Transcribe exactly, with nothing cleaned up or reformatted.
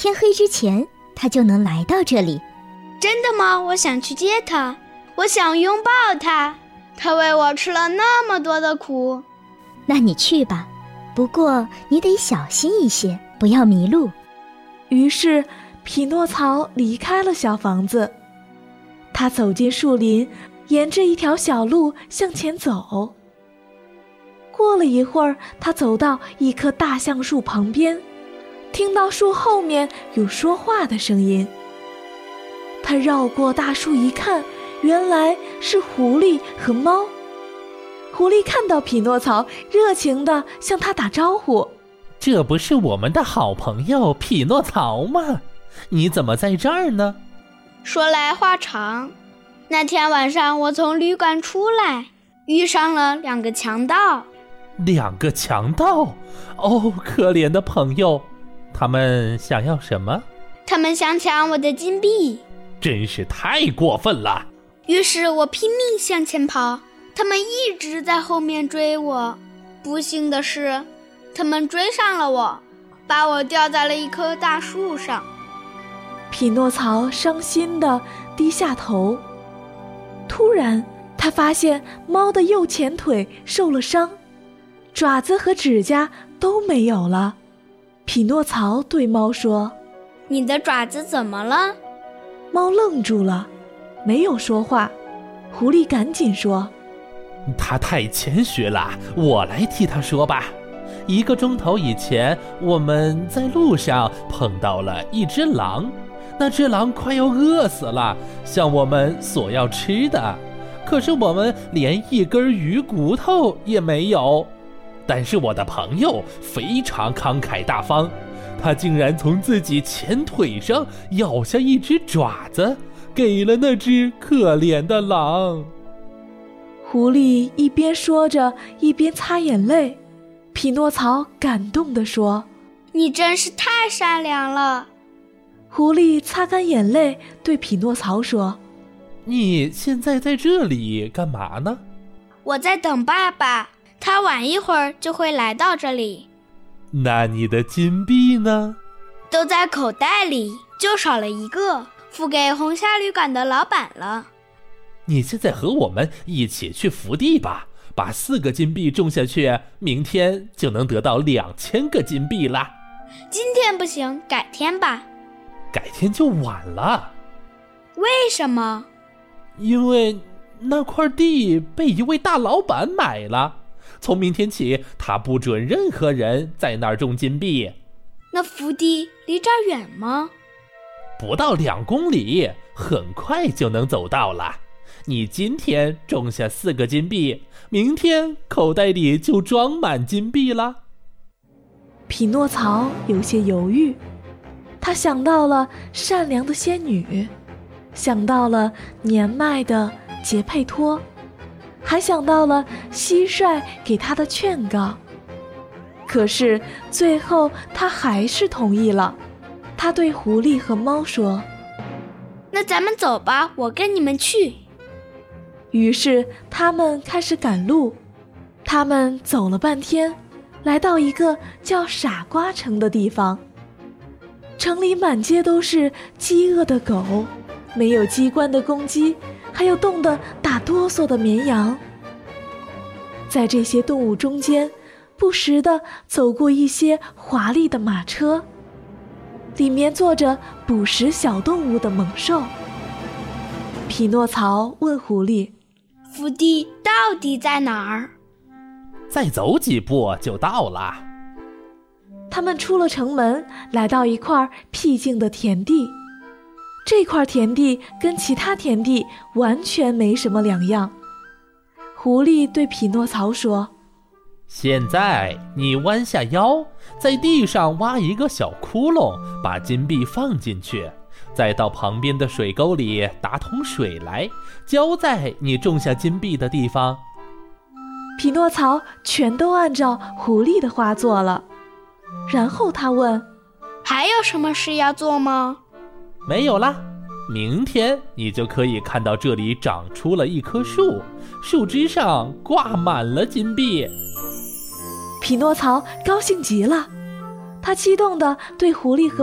天黑之前他就能来到这里。 真的吗？我想去接他，我想拥抱他，他为我吃了那么多的苦。 那你去吧，不过你得小心一些，不要迷路。 于是匹诺曹离开了小房子，他走进树林，沿着一条小路向前走。过了一会儿，他走到一棵大橡树旁边，听到树后面有说话的声音。他绕过大树一看，原来是狐狸和猫。狐狸看到匹诺曹，热情地向他打招呼： 这不是我们的好朋友匹诺曹吗？你怎么在这儿呢？ 说来话长，那天晚上我从旅馆出来，遇上了两个强盗。 两个强盗？哦，可怜的朋友，他们想要什么？ 他们想抢我的金币。 真是太过分了。 于是我拼命向前跑，他们一直在后面追我。不幸的是，他们追上了我，把我吊在了一棵大树上。 匹诺曹伤心地低下头。突然他发现猫的右前腿受了伤，爪子和指甲都没有了。匹诺曹对猫说： 你的爪子怎么了？ 猫愣住了，没有说话。狐狸赶紧说： 他太谦虚了，我来替他说吧。一个钟头以前，我们在路上碰到了一只狼，那只狼快要饿死了，向我们索要吃的，可是我们连一根鱼骨头也没有。但是我的朋友非常慷慨大方，他竟然从自己前腿上咬下一只爪子，给了那只可怜的狼。 狐狸一边说着，一边擦眼泪。匹诺曹感动地说： 你真是太善良了。 狐狸擦干眼泪，对匹诺曹说： 你现在在这里干嘛呢？ 我在等爸爸，他晚一会儿就会来到这里。 那你的金币呢？ 都在口袋里，就少了一个，付给红虾旅馆的老板了。 你现在和我们一起去福地吧，把四个金币种下去，明天就能得到两千个金币啦。 今天不行，改天吧。 改天就晚了。 为什么？ 因为那块地被一位大老板买了，从明天起他不准任何人在那儿种金币。 那福地离这儿远吗？ 不到两公里，很快就能走到了。你今天种下四个金币，明天口袋里就装满金币了。 匹诺曹有些犹豫，他想到了善良的仙女，想到了年迈的杰佩托，还想到了蟋蟀给他的劝告。可是最后他还是同意了。他对狐狸和猫说： 那咱们走吧，我跟你们去。 于是他们开始赶路。他们走了半天，来到一个叫傻瓜城的地方。城里满街都是饥饿的狗，没有机关的公鸡，还有冻得打哆嗦的绵羊。在这些动物中间，不时地走过一些华丽的马车，里面坐着捕食小动物的猛兽。匹诺曹问狐狸： 福地到底在哪儿？ 再走几步就到了。 他们出了城门，来到一块僻静的田地。这块田地跟其他田地完全没什么两样。狐狸对匹诺曹说： 现在你弯下腰，在地上挖一个小窟窿，把金币放进去，再到旁边的水沟里打桶水来，浇在你种下金币的地方。 匹诺曹全都按照狐狸的话做了。然后他问： 还有什么事要做吗？ 没有啦，明天你就可以看到这里长出了一棵树，树枝上挂满了金币。 匹诺曹高兴极了，他激动地对狐狸和